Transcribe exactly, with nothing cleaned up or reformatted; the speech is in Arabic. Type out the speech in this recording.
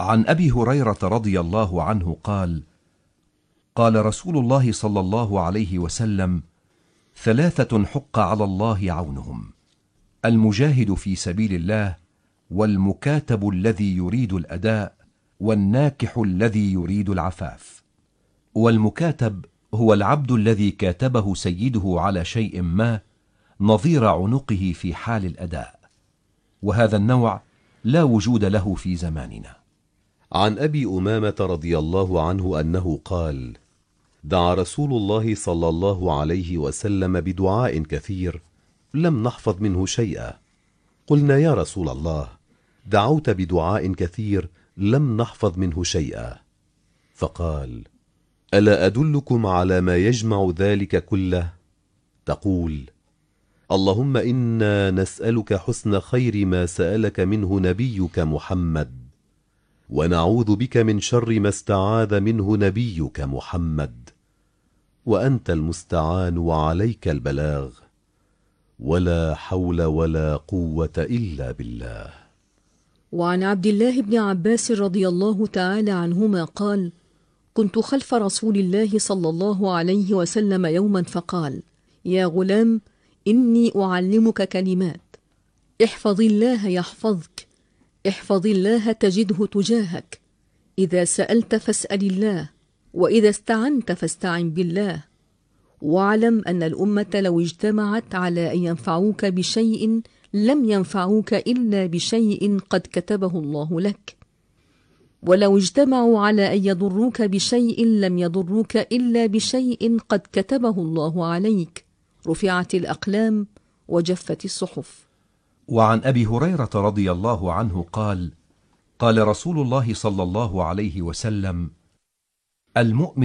عن أبي هريرة رضي الله عنه قال: قال رسول الله صلى الله عليه وسلم: ثلاثة حق على الله عونهم: المجاهد في سبيل الله، والمكاتب الذي يريد الأداء، والناكح الذي يريد العفاف. والمكاتب هو العبد الذي كاتبه سيده على شيء ما نظير عنقه في حال الأداء، وهذا النوع لا وجود له في زماننا. عن أبي أمامة رضي الله عنه أنه قال: دعا رسول الله صلى الله عليه وسلم بدعاء كثير لم نحفظ منه شيئا. قلنا: يا رسول الله، دعوت بدعاء كثير لم نحفظ منه شيئا. فقال: ألا أدلكم على ما يجمع ذلك كله؟ تقول: اللهم إنا نسألك حسن خير ما سألك منه نبيك محمد، ونعوذ بك من شر ما استعاذ منه نبيك محمد، وأنت المستعان وعليك البلاغ، ولا حول ولا قوة إلا بالله. وعن عبد الله بن عباس رضي الله تعالى عنهما قال: كنت خلف رسول الله صلى الله عليه وسلم يوما فقال: يا غلام، إني أعلمك كلمات، احفظ الله يحفظك، احفظ الله تجده تجاهك، إذا سألت فاسأل الله، وإذا استعنت فاستعن بالله، واعلم أن الأمة لو اجتمعت على أن ينفعوك بشيء لم ينفعوك إلا بشيء قد كتبه الله لك، ولو اجتمعوا على أن يضروك بشيء لم يضروك إلا بشيء قد كتبه الله عليك، رفعت الأقلام وجفت الصحف. وعن أبي هريرة رضي الله عنه قال: قال رسول الله صلى الله عليه وسلم: المؤمن